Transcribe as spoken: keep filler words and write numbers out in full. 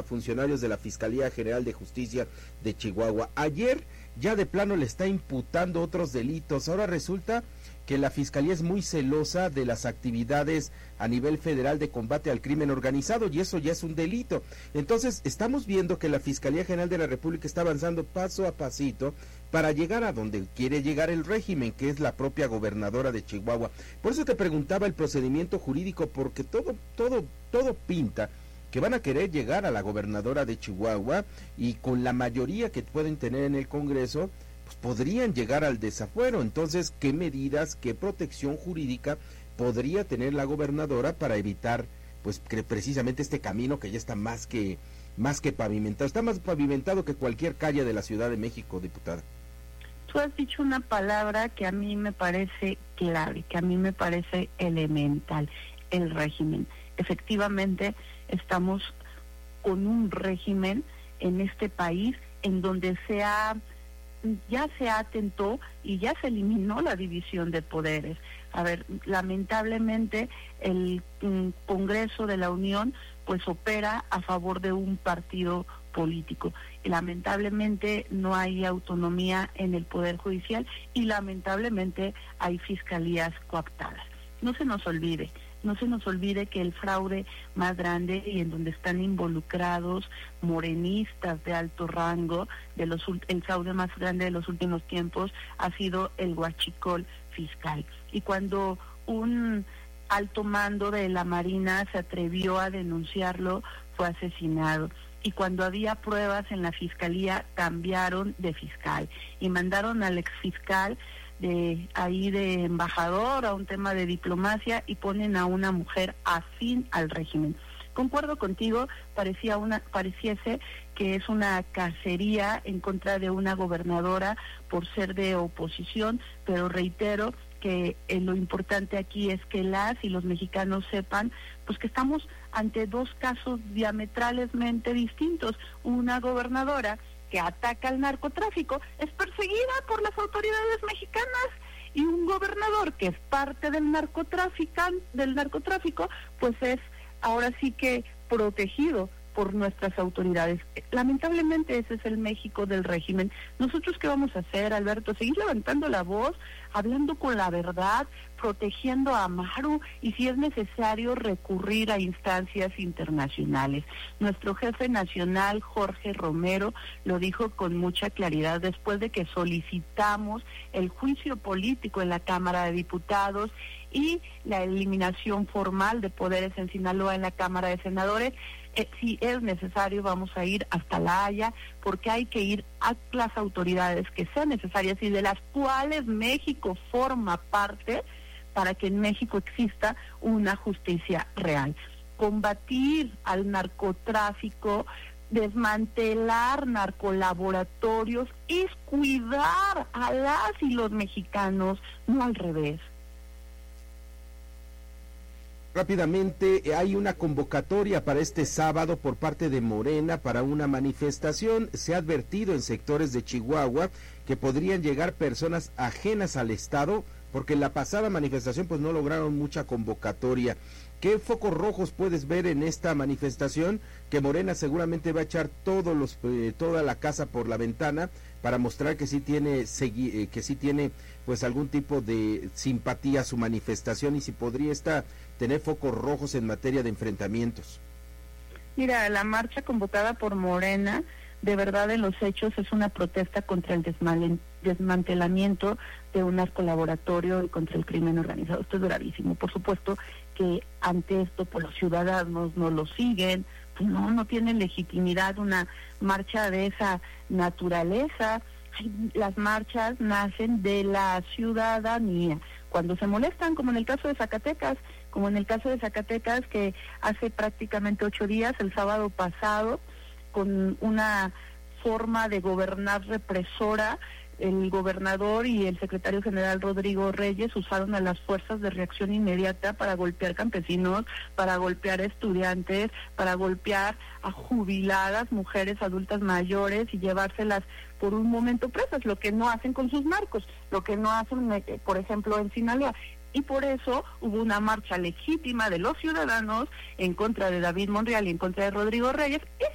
funcionarios de la Fiscalía General de Justicia de Chihuahua. Ayer ya de plano le está imputando otros delitos. Ahora resulta que la Fiscalía es muy celosa de las actividades a nivel federal de combate al crimen organizado, y eso ya es un delito. Entonces, estamos viendo que la Fiscalía General de la República está avanzando paso a pasito para llegar a donde quiere llegar el régimen, que es la propia gobernadora de Chihuahua. Por eso te preguntaba el procedimiento jurídico, porque todo, todo, todo pinta que van a querer llegar a la gobernadora de Chihuahua, y con la mayoría que pueden tener en el Congreso, pues podrían llegar al desafuero. Entonces, ¿qué medidas, qué protección jurídica podría tener la gobernadora para evitar, pues, que precisamente este camino que ya está más que, más que pavimentado, está más pavimentado que cualquier calle de la Ciudad de México, diputada? Tú has dicho una palabra que a mí me parece clave, que a mí me parece elemental: el régimen. Efectivamente, estamos con un régimen en este país en donde se ha ya se atentó y ya se eliminó la división de poderes. A ver, lamentablemente el mm, Congreso de la Unión pues opera a favor de un partido político, y lamentablemente no hay autonomía en el Poder Judicial, y lamentablemente hay fiscalías cooptadas. No se nos olvide, no se nos olvide que el fraude más grande, y en donde están involucrados morenistas de alto rango, de los el fraude más grande de los últimos tiempos, ha sido el huachicol fiscal. Y cuando un alto mando de la Marina se atrevió a denunciarlo, fue asesinado. Y cuando había pruebas en la fiscalía, cambiaron de fiscal y mandaron al exfiscal de ahí de embajador a un tema de diplomacia, y ponen a una mujer afín al régimen. Concuerdo contigo, parecía una pareciese que es una cacería en contra de una gobernadora por ser de oposición, pero reitero que eh, lo importante aquí es que las y los mexicanos sepan pues que estamos ante dos casos diametralmente distintos. Una gobernadora que ataca al narcotráfico es perseguida por las autoridades mexicanas, y un gobernador que es parte del narcotráfico, del narcotráfico, pues es ahora sí que protegido por nuestras autoridades. Lamentablemente ese es el México del régimen. ¿Nosotros qué vamos a hacer, Alberto? Seguir levantando la voz, hablando con la verdad, protegiendo a Maru, y si es necesario recurrir a instancias internacionales. Nuestro jefe nacional, Jorge Romero, lo dijo con mucha claridad después de que solicitamos el juicio político en la Cámara de Diputados y la eliminación formal de poderes en Sinaloa en la Cámara de Senadores. Eh, si es necesario, vamos a ir hasta La Haya, porque hay que ir a las autoridades que sean necesarias y de las cuales México forma parte, para que en México exista una justicia real. Combatir al narcotráfico, desmantelar narcolaboratorios, es cuidar a las y los mexicanos, no al revés. Rápidamente, hay una convocatoria para este sábado por parte de Morena para una manifestación. Se ha advertido en sectores de Chihuahua que podrían llegar personas ajenas al Estado, porque en la pasada manifestación pues no lograron mucha convocatoria. ¿Qué focos rojos puedes ver en esta manifestación? Que Morena seguramente va a echar todos los eh, toda la casa por la ventana para mostrar que sí tiene segui, eh, que sí tiene pues algún tipo de simpatía a su manifestación, y si podría esta tener focos rojos en materia de enfrentamientos. Mira, la marcha convocada por Morena, de verdad en los hechos es una protesta contra el desmantelamiento de un narcolaboratorio y contra el crimen organizado. Esto es gravísimo. Por supuesto que ante esto pues los ciudadanos no lo siguen, pues no, no tienen legitimidad una marcha de esa naturaleza. Las marchas nacen de la ciudadanía. Cuando se molestan, como en el caso de Zacatecas, como en el caso de Zacatecas, que hace prácticamente ocho días, el sábado pasado, con una forma de gobernar represora, el gobernador y el secretario general Rodrigo Reyes usaron a las fuerzas de reacción inmediata para golpear campesinos, para golpear estudiantes, para golpear a jubiladas, mujeres adultas mayores, y llevárselas por un momento presas, lo que no hacen con sus narcos, lo que no hacen, por ejemplo, en Sinaloa. Y por eso hubo una marcha legítima de los ciudadanos en contra de David Monreal y en contra de Rodrigo Reyes.